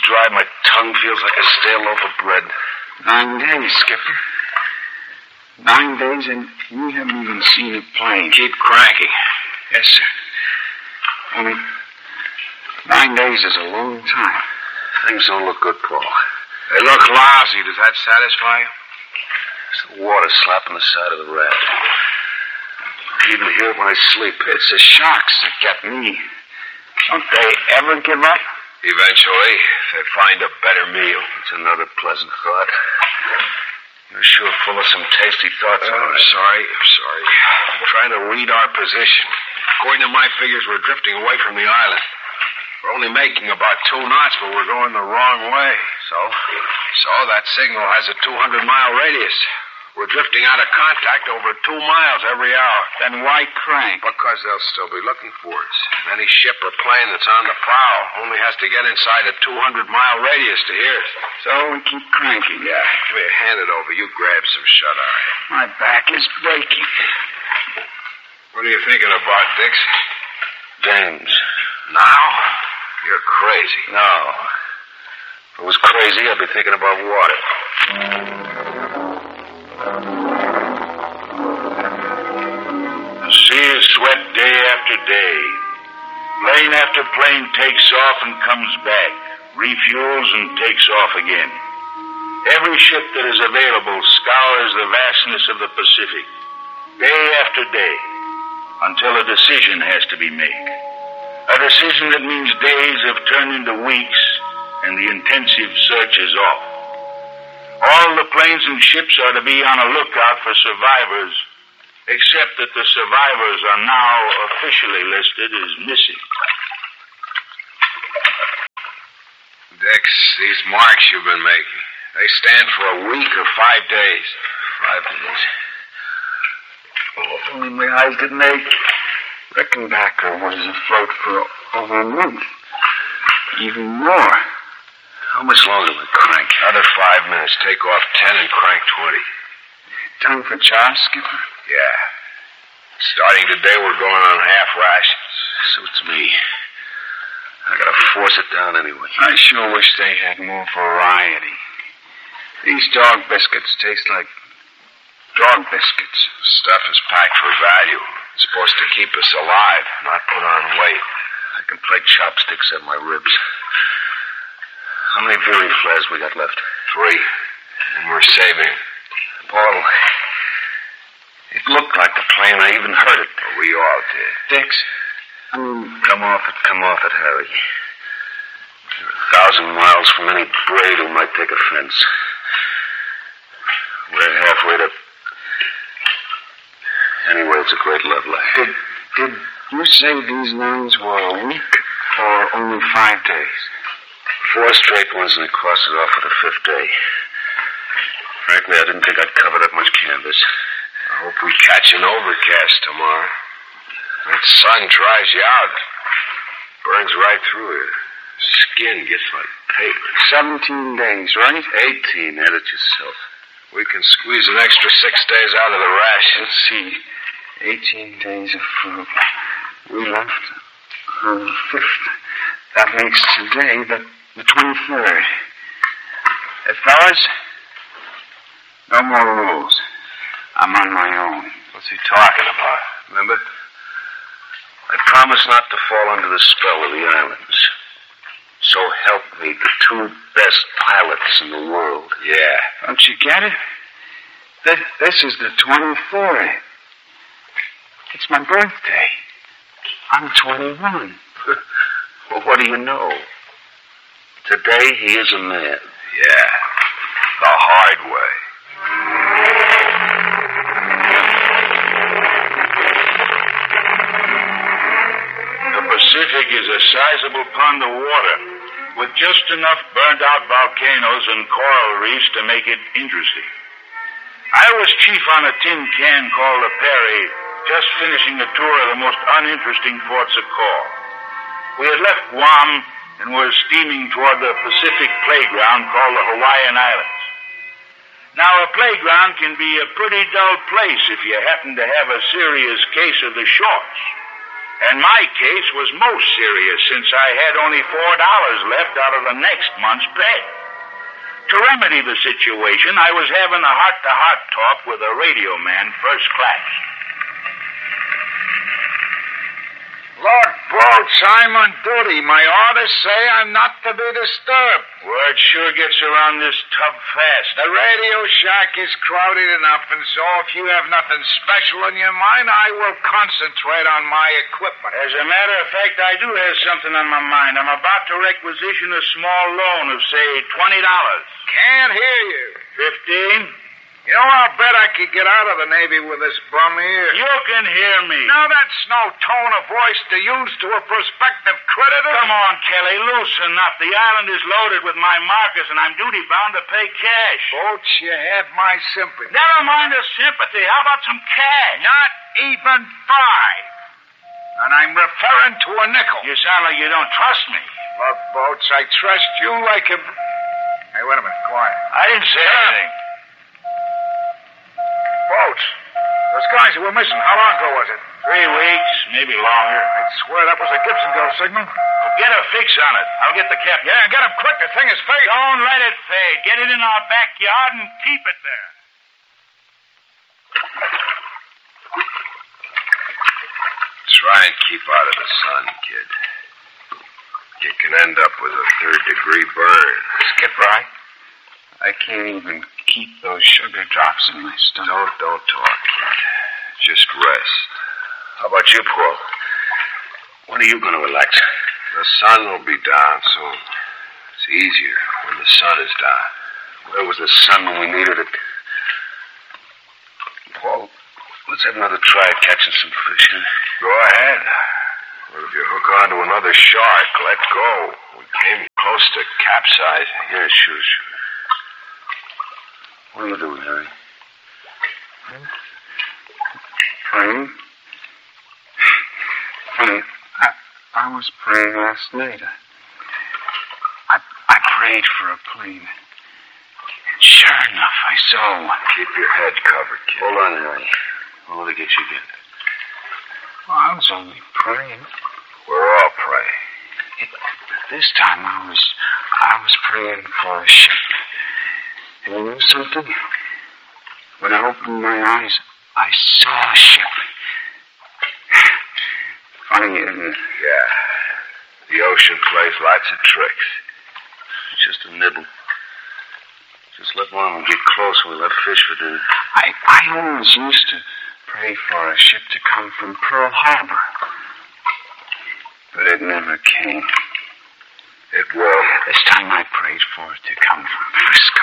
dry. My tongue feels like a stale loaf of bread. 9 days, Skipper. 9 days, and we haven't even seen a plane. Keep cranking. Yes, sir. Only 9 days is a long time. Things don't look good, Paul. They look lousy. Does that satisfy you? It's the water slapping the side of the raft. I even hear it when I sleep. It's the sharks that get me. Don't they ever give up? Eventually, if they find a better meal. It's another pleasant thought. You're sure full of some tasty thoughts. I'm sorry. I'm trying to read our position. According to my figures, we're drifting away from the island. We're only making about 2 knots, but we're going the wrong way. So that signal has a 200-mile radius. We're drifting out of contact over 2 miles every hour. Then why crank? Because they'll still be looking for us. Any ship or plane that's on the prowl only has to get inside a 200-mile radius to hear us. So we keep cranking. Yeah. Come here, hand it over. You grab some shut-eye. My back is breaking. What are you thinking about, Dix? James. Now? You're crazy. No. If I was crazy, I'd be thinking about water. The sea is swept day after day. Plane after plane takes off and comes back, refuels and takes off again. Every ship that is available scours the vastness of the Pacific, day after day, until a decision has to be made. A decision that means days have turned into weeks, and the intensive search is off. All the planes and ships are to be on a lookout for survivors, except that the survivors are now officially listed as missing. Dix, these marks you've been making, they stand for a week or 5 days. 5 days. Oh, if only my eyes didn't ache. Rickenbacker was afloat for over a month. Even more. How much longer will we crank? Another 5 minutes. Take off 10 and crank 20. Time for chow, Skipper? Yeah. Starting today, we're going on half rations. Suits me. I gotta force it down anyway. I sure wish they had more variety. These dog biscuits taste like dog biscuits. Stuff is packed for value. It's supposed to keep us alive, not put on weight. I can play chopsticks at my ribs. How many Veery flares we got left? 3. And we're saving. Paul, it looked like the plane. I even heard it. Well, we all did. Dix, Come off it, Harry. You're 1,000 miles from any braid who might take offense. We're halfway to... Anyway, it's a great love letter. Did you say these lines were a week or only 5 days? 4 straight ones, and they crossed it off for the 5th day. Frankly, I didn't think I'd cover that much canvas. I hope we catch an overcast tomorrow. That sun dries you out. Burns right through you. Skin gets like paper. 17 days, right? 18, edit yourself. We can squeeze an extra 6 days out of the ration. Let's see. 18 days of food. We left on the 5th. That makes today the 23rd. Hey, fellas, no more rules. I'm on my own. What's he talking about? Remember? I promised not to fall under the spell of the islands. So help me, the 2 best pilots in the world. Yeah. Don't you get it? This is the 23rd. It's my birthday. I'm 21. Well, what do you know? Today he is a man. Yeah. The hard way. The Pacific is a sizable pond of water with just enough burned-out volcanoes and coral reefs to make it interesting. I was chief on a tin can called the Perry, just finishing a tour of the most uninteresting ports of call. We had left Guam and were steaming toward the Pacific playground called the Hawaiian Islands. Now, a playground can be a pretty dull place if you happen to have a serious case of the shorts. And my case was most serious since I had only $4 left out of the next month's pay. To remedy the situation, I was having a heart-to-heart talk with a radio man first class. Lord Boats, I'm on duty. My orders say I'm not to be disturbed. Word sure gets around this tub fast. The radio shack is crowded enough, and so if you have nothing special in your mind, I will concentrate on my equipment. As a matter of fact, I do have something on my mind. I'm about to requisition a small loan of, say, $20. Can't hear you. 15? You know, I'll bet I could get out of the Navy with this bum here. You can hear me. Now, that's no tone of voice to use to a prospective creditor. Come on, Kelly, loosen up. The island is loaded with my markers, and I'm duty-bound to pay cash. Boats, you have my sympathy. Never mind the sympathy. How about some cash? Not even 5. And I'm referring to a nickel. You sound like you don't trust me. Look, Boats, I trust you like a... Hey, wait a minute, quiet. I didn't say anything. Boats, those guys who were missing, how long ago was it? 3 weeks, maybe longer. I'd swear that was a Gibson Girl signal. Well, get a fix on it. I'll get the captain. Yeah, get him quick. The thing is fading. Don't let it fade. Get it in our backyard and keep it there. Try and keep out of the sun, kid. You can end up with a 3rd-degree burn. Skipper, I can't even keep those sugar drops in my stomach. Don't talk, kid. Just rest. How about you, Paul? When are you going to elect? The sun will be down soon. It's easier when the sun is down. Where was the sun when we needed it? Paul, let's have another try at catching some fish. Go ahead. Well, if you hook onto another shark, let go. We came close to capsizing. Yeah, sure. What are you doing, Harry? Praying? Funny, I was praying last night. I prayed for a plane. And sure enough, I saw one. Keep your head covered, kid. Hold on, Harry. I'll let it get you again. Well, I was only praying. We're all praying. This time I was praying for a ship. And you know something? When I opened my eyes, I saw a ship. Funny, isn't it? Yeah. The ocean plays lots of tricks. It's just a nibble. Just let one of them get close and we'll have fish for dinner. I always used to pray for a ship to come from Pearl Harbor. But it never came. It will. This time I prayed for it to come from Frisco.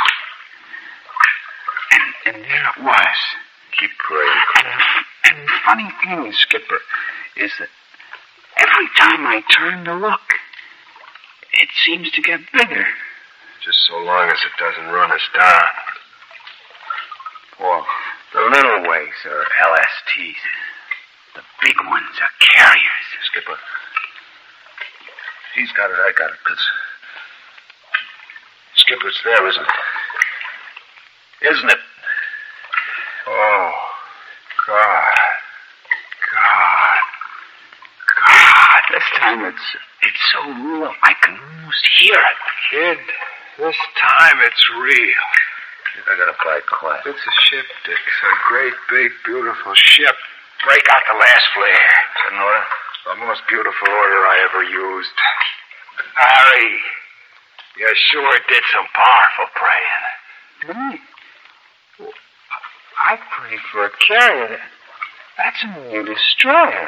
And there it was. Keep praying. And the funny thing, Skipper, is that every time I turn to look, it seems to get bigger. Just so long as it doesn't run us down. Well, the little waves are LSTs. The big ones are carriers. Skipper. He's got it, I got it. Skipper, it's there, isn't it? Isn't it? Oh, God. This time it's so real, I can almost hear it. Kid, this time it's real. I gotta fight quiet. It's a ship, Dick. It's a great, big, beautiful ship. Break out the last flare. Is that an order? The most beautiful order I ever used. Harry, you sure did some powerful praying. Me? I prayed for a carrier. That's a new destroyer.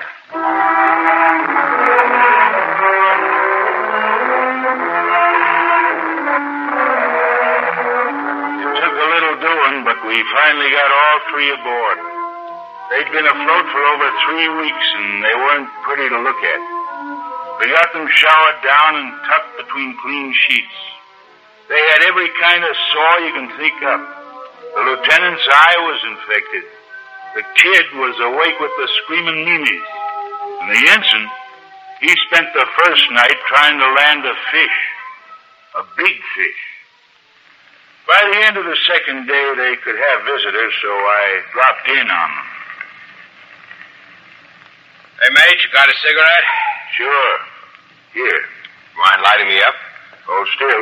It took a little doing, but we finally got all 3 aboard. They'd been afloat for over 3 weeks, and they weren't pretty to look at. We got them showered down and tucked between clean sheets. They had every kind of sore you can think of. The lieutenant's eye was infected. The kid was awake with the screaming meanies. And the ensign, he spent the first night trying to land a fish. A big fish. By the end of the second day, they could have visitors, so I dropped in on them. Hey, mate, you got a cigarette? Sure. Here. Mind lighting me up? Hold still.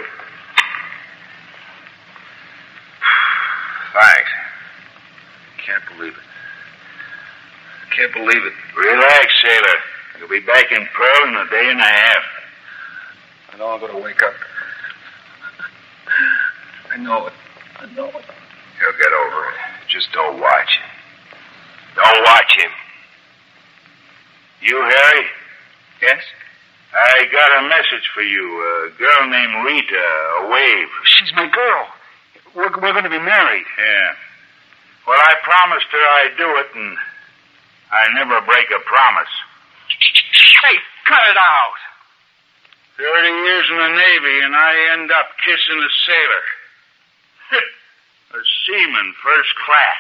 Thanks. Can't believe it. Can't believe it. Relax, sailor. You'll be back in Pearl in a day and a half. I know I'm going to wake up. I know it. He'll get over it. Just don't watch him. Don't watch him. You, Harry? Yes? I got a message for you. A girl named Rita, a wave. She's my girl. We're going to be married. Yeah. Well, I promised her I'd do it, and I never break a promise. Hey, cut it out. 30 years in the Navy, and I end up kissing a sailor. A seaman, first class.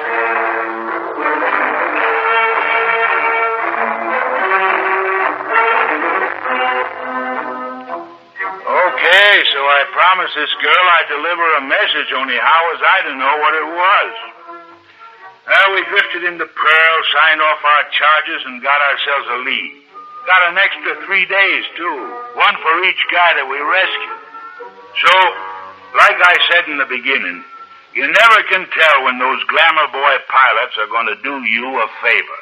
Okay, so I promised this girl I'd deliver a message, only how was I to know what it was? Well, we drifted into Pearl, signed off our charges, and got ourselves a lead. Got an extra 3 days, too. One for each guy that we rescued. So, like I said in the beginning, you never can tell when those glamour boy pilots are going to do you a favor.